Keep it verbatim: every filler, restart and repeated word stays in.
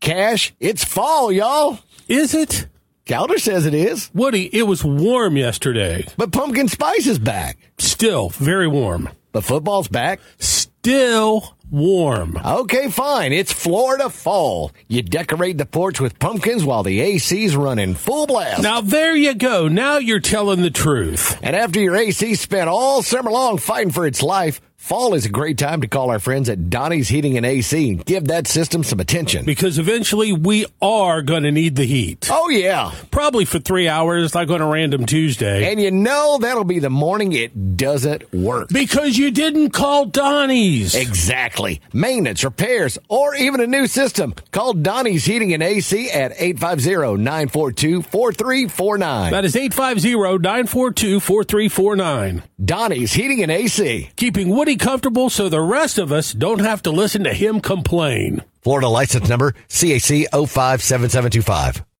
Cash, it's fall, y'all. Is it? Calder says it is. Woody, it was warm yesterday. But pumpkin spice is back. Still very warm. But football's back. Still warm. Okay, fine. It's Florida fall. You decorate the porch with pumpkins while the A C's running full blast. Now, there you go. Now you're telling the truth. And after your A C spent all summer long fighting for its life, fall is a great time to call our friends at Donnie's Heating and A C and give that system some attention. Because eventually we are going to need the heat. Oh, yeah. Probably for three hours, like on a random Tuesday. And you know that'll be the morning it doesn't work. Because you didn't call Donnie's. Exactly. Maintenance, repairs, or even a new system. Call Donnie's Heating and A C at eight five zero, nine four two, four three four nine. That is eight five zero, nine four two, four three four nine. Donnie's Heating and A C. Keeping Woody comfortable so the rest of us don't have to listen to him complain. Florida license number C A C zero five seven seven two five.